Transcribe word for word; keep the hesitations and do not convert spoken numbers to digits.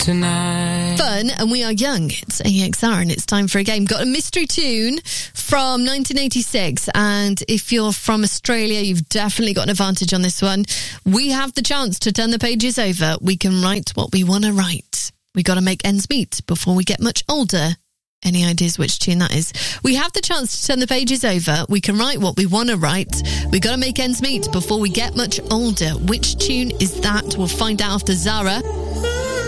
tonight. Fun, and we are young. It's A X R, and it's time for a game. Got a mystery tune from nineteen eighty-six, and if you're from Australia, you've definitely got an advantage on this one. We have the chance to turn the pages over. We can write what we want to write. We got to make ends meet before we get much older. Any ideas which tune that is? We have the chance to turn the pages over. We can write what we want to write. We got to make ends meet before we get much older. Which tune is that? We'll find out after Zara.